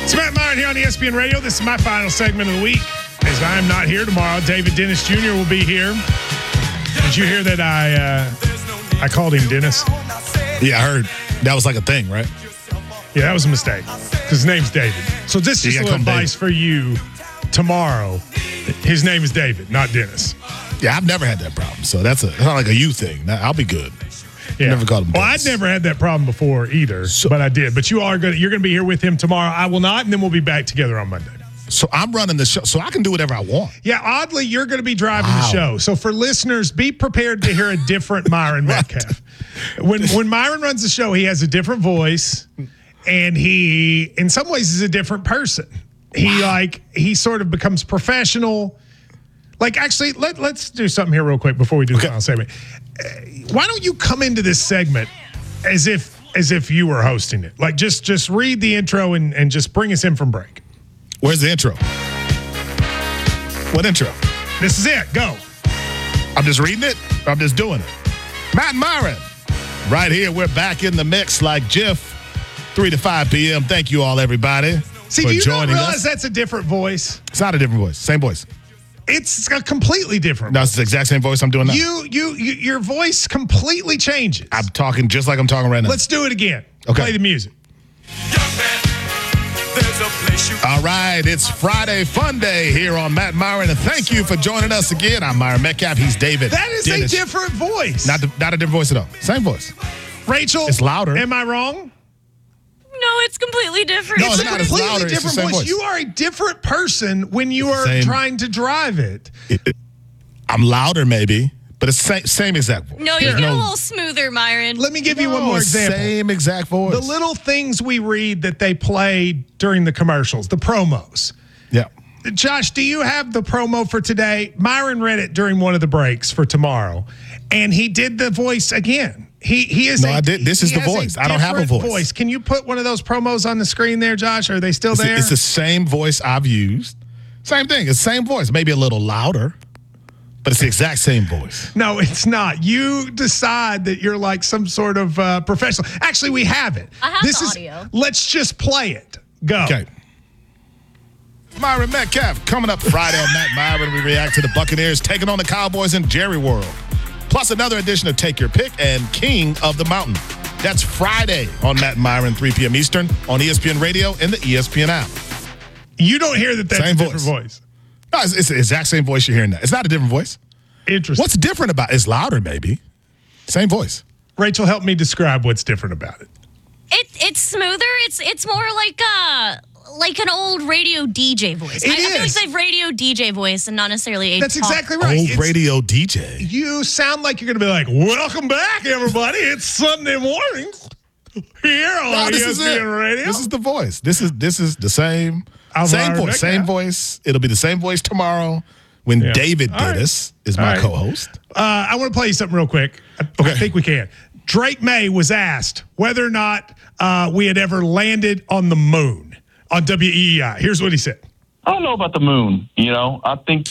It's Matt Myron here on ESPN Radio. This is my final segment of the week. As I am not here tomorrow, David Dennis Jr. will be here. Did you hear that I called him Dennis? Yeah, I heard. That was like a thing, right? Yeah, that was a mistake because his name's David. So this is some advice for you tomorrow. His name is David, not Dennis. Yeah, I've never had that problem. So it's not like a you thing. I'll be good. Yeah. Never called him Dennis. Well, I'd never had that problem before either, but I did. But you're going to be here with him tomorrow. I will not, and then we'll be back together on Monday. So I'm running the show, so I can do whatever I want. Yeah, oddly, you're going to be driving the show. So for listeners, be prepared to hear a different Myron Metcalf. When Myron runs the show, he has a different voice, and he, in some ways, is a different person. He sort of becomes professional. Actually, let's do something here real quick before we do the final segment. Why don't you come into this segment as if you were hosting it? Just read the intro and just bring us in from break. Where's the intro? What intro? This is it. Go. I'm just reading it. Or I'm just doing it. Matt and Myron. Right here. We're back in the mix like Jif. 3 to 5 p.m. Thank you all, everybody. See, for do you joining not realize us. That's a different voice? It's not a different voice. Same voice. It's a completely different No, it's the exact same voice I'm doing now. Your voice completely changes. I'm talking just like I'm talking right now. Let's do it again. Okay. Play the music. All right, it's Friday Fun Day here on Matt Myron, and thank you for joining us again. I'm Myron Metcalf. He's David. That is Dennis. a different voice. Not a different voice at all. Same voice. Rachel, it's louder. Am I wrong? No, it's completely different. No, it's not as louder. It's the same voice. You are a different person when you are trying to drive it. I'm louder, maybe, but it's same exact voice. No, you get a little smoother, Myron. Let me give you one more example. Same exact voice. The little things we read that they play during the commercials, the promos. Yeah. Josh, do you have the promo for today? Myron read it during one of the breaks for tomorrow, and he did the voice again. He is. No, I did. This is the voice. I don't have a voice. Can you put one of those promos on the screen there, Josh? Are they still there? It's the same voice I've used. Same thing. It's the same voice. Maybe a little louder, but it's the exact same voice. No, it's not. You decide that you're like some sort of professional. Actually, we have it. I have the audio. Let's just play it. Go. Okay. Myron Metcalf coming up Friday on Matt Myron. We react to the Buccaneers taking on the Cowboys in Jerry World. Plus another edition of Take Your Pick and King of the Mountain. That's Friday on Matt Myron, 3 p.m. Eastern on ESPN Radio and the ESPN app. You don't hear that's same a different voice. No, it's the exact same voice you're hearing now. It's not a different voice. Interesting. What's different about it? It's louder, maybe. Same voice. Rachel, help me describe what's different about it. It's smoother. It's more like an old radio DJ voice. I feel like it's a radio DJ voice and not necessarily a That's exactly right. Old radio DJ. You sound like you're going to be like, welcome back, everybody. It's Sunday mornings here on ESPN Radio. This is the voice. This is the same voice. Same voice. It'll be the same voice tomorrow when David Dennis is my co-host. I want to play you something real quick. I think we can. Drake May was asked whether or not we had ever landed on the moon on WEEI. Here's what he said. I don't know about the moon. I think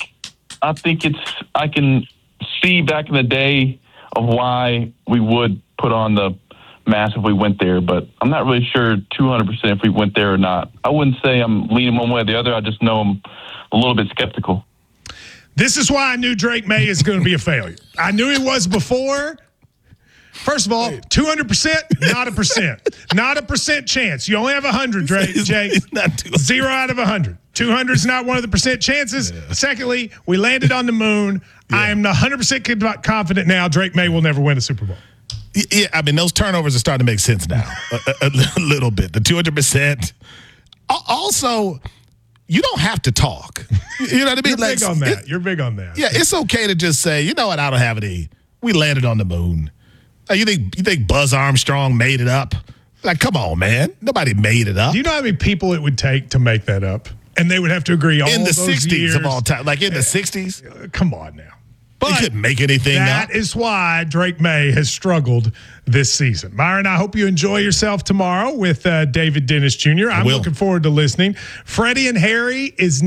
I can see back in the day of why we would put on the mask if we went there, but I'm not really sure 200% if we went there or not. I wouldn't say I'm leaning one way or the other. I just know I'm a little bit skeptical. This is why I knew Drake May is going to be a failure. I knew he was before. First of all, 200%, not a percent. Not a percent chance. You only have 100, Drake. Jake. 0 out of 100. 200 is not one of the percent chances. Yeah. Secondly, we landed on the moon. Yeah. I am 100% confident now Drake May will never win a Super Bowl. Yeah, I mean, those turnovers are starting to make sense now. a little bit. The 200%. Also, you don't have to talk. You know what I mean? You're big on that. You're big on that. Yeah, it's okay to just say, you know what, I don't have any. We landed on the moon. You think Buzz Armstrong made it up? Like, come on, man. Nobody made it up. Do you know how many people it would take to make that up? And they would have to agree all in the those 60s years. Of all time. Like in the 60s? Come on now. But you couldn't make anything up. That is why Drake May has struggled this season. Myron, I hope you enjoy yourself tomorrow with David Dennis Jr. I'm looking forward to listening. Freddie and Harry is